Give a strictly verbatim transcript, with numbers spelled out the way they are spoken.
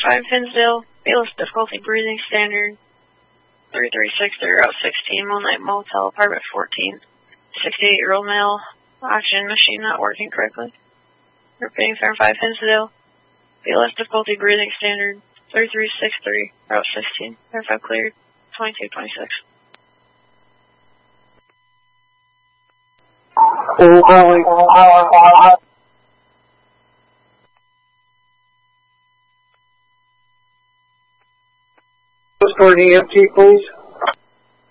five Finsdale, Bailiff difficulty breathing standard, three three six three, Route sixteen, Moonlight Motel, apartment fourteen, sixty-eight-year-old male, oxygen machine not working correctly. Repeating, Fair five Finsdale, Bailiff difficulty breathing standard, three three six three, Route sixteen, Fair five cleared, twenty-two twenty-six. For an E M T, please.